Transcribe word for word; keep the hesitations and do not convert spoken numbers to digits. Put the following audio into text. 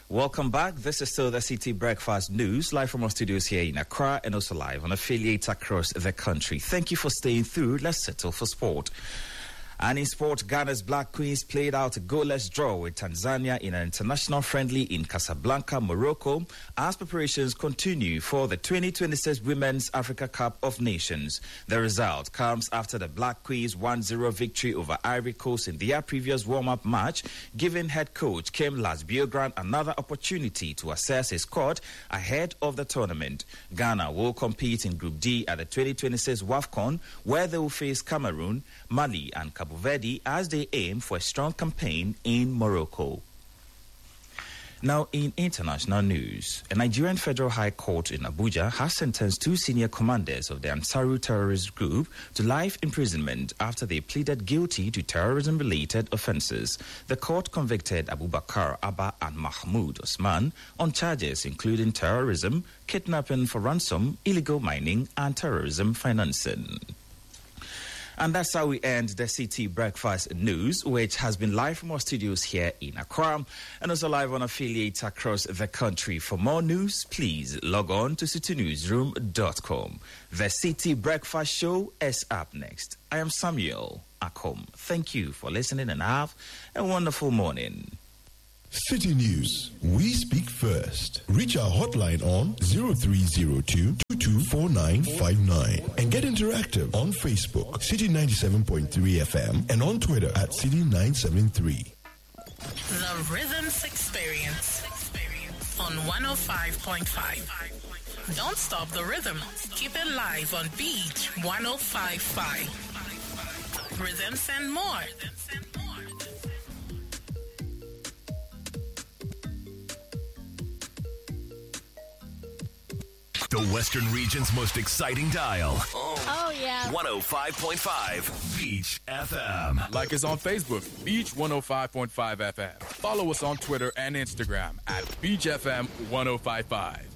Welcome back. This is still the City Breakfast News, live from our studios here in Accra and also live on affiliates across the country. Thank you for staying through. Let's settle for sport. And in sport, Ghana's Black Queens played out a goalless draw with Tanzania in an international friendly in Casablanca, Morocco, as preparations continue for the twenty twenty-six Women's Africa Cup of Nations. The result comes after the Black Queens one zero victory over Ivory Coast in their previous warm-up match, giving head coach Kim Lasbiogrand another opportunity to assess his squad ahead of the tournament. Ghana will compete in Group D at the twenty twenty-six WAFCON, where they will face Cameroon, Mali, and Cabo Verde as they aim for a strong campaign in Morocco. Now, in international news, a Nigerian Federal High Court in Abuja has sentenced two senior commanders of the Ansaru terrorist group to life imprisonment after they pleaded guilty to terrorism-related offenses. The court convicted Abubakar Abba and Mahmoud Osman on charges including terrorism, kidnapping for ransom, illegal mining, and terrorism financing. And that's how we end the City Breakfast News, which has been live from our studios here in Accra and also live on affiliates across the country. For more news, please log on to city newsroom dot com. The City Breakfast Show is up next. I am Samuel Akom. Thank you for listening and have a wonderful morning. City News. We speak first. Reach our hotline on zero three zero two, two two four nine five nine and get interactive on Facebook, City ninety-seven point three F M, and on Twitter at City nine seven three. The Rhythms Experience on one oh five point five. Don't stop the rhythm. Keep it live on Beach one oh five point five. Rhythms and more. The Western region's most exciting dial. Oh, oh yeah. one oh five point five Beach F M. Like us on Facebook, Beach one oh five point five F M. Follow us on Twitter and Instagram at Beach F M one oh five point five.